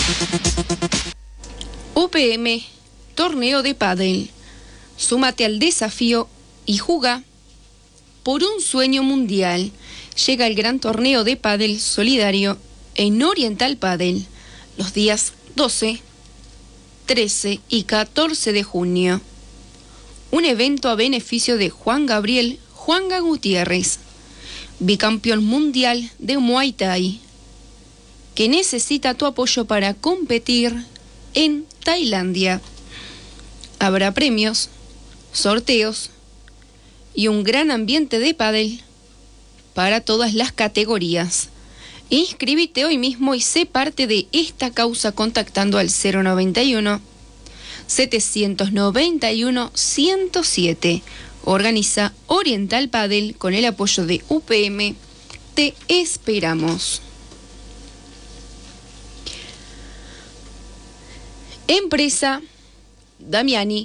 UPM, torneo de pádel. Súmate al desafío y juga por un sueño mundial. Llega el gran torneo de pádel solidario en Oriental Pádel los días 12, 13 y 14 de junio. Un evento a beneficio de Juan Gabriel Juanga Gutiérrez, bicampeón mundial de Muay Thai, que necesita tu apoyo para competir en Tailandia. Habrá premios, sorteos y un gran ambiente de pádel para todas las categorías. Inscríbete hoy mismo y sé parte de esta causa contactando al 091-791-107. Organiza Oriental Pádel con el apoyo de UPM. Te esperamos. Empresa Damiani,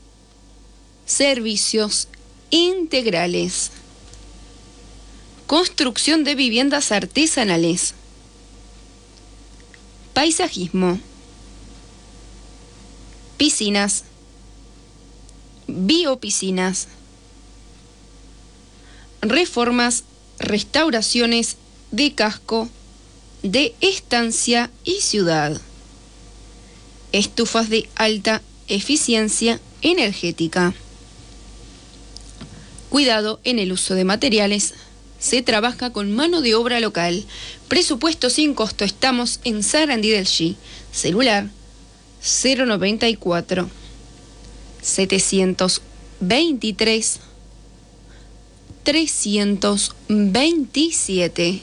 servicios integrales, construcción de viviendas artesanales, paisajismo, piscinas, biopiscinas, reformas, restauraciones de casco, de estancia y ciudad, estufas de alta eficiencia energética. Cuidado en el uso de materiales. Se trabaja con mano de obra local. Presupuesto sin costo. Estamos en Sarandí del G. Celular 094 723 327.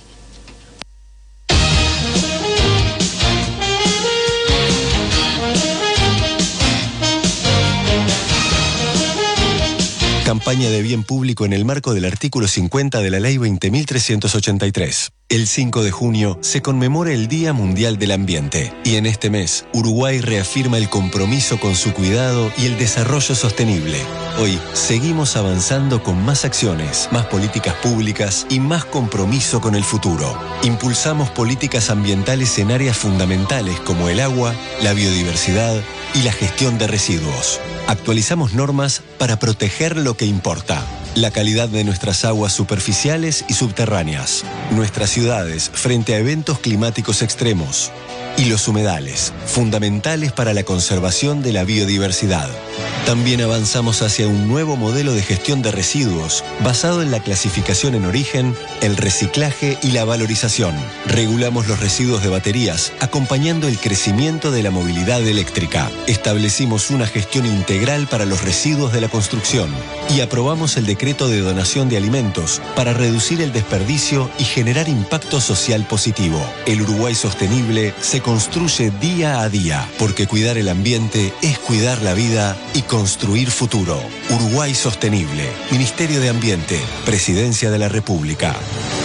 Campaña de bien público en el marco del artículo 50 de la Ley 20.383. El 5 de junio se conmemora el Día Mundial del Ambiente y en este mes Uruguay reafirma el compromiso con su cuidado y el desarrollo sostenible. Hoy seguimos avanzando con más acciones, más políticas públicas y más compromiso con el futuro. Impulsamos políticas ambientales en áreas fundamentales como el agua, la biodiversidad y la gestión de residuos. Actualizamos normas para proteger lo que importa: la calidad de nuestras aguas superficiales y subterráneas, nuestras ciudades frente a eventos climáticos extremos y los humedales, fundamentales para la conservación de la biodiversidad. También avanzamos hacia un nuevo modelo de gestión de residuos basado en la clasificación en origen, el reciclaje y la valorización. Regulamos los residuos de baterías, acompañando el crecimiento de la movilidad eléctrica. Establecimos una gestión integral para los residuos de la construcción y aprobamos el decreto de donación de alimentos para reducir el desperdicio y generar impacto social positivo. El Uruguay sostenible se construye día a día, porque cuidar el ambiente es cuidar la vida y construir futuro. Uruguay Sostenible. Ministerio de Ambiente. Presidencia de la República.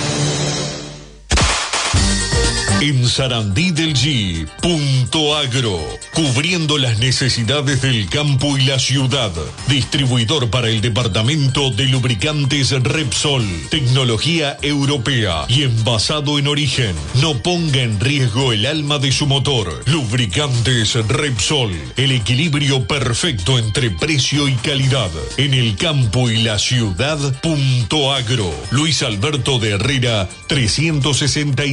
En Sarandí del G, Punto Agro, cubriendo las necesidades del campo y la ciudad. Distribuidor para el departamento de lubricantes Repsol, tecnología europea y envasado en origen. No ponga en riesgo el alma de su motor. Lubricantes Repsol, el equilibrio perfecto entre precio y calidad. En el campo y la ciudad, Punto Agro. Luis Alberto de Herrera, 360.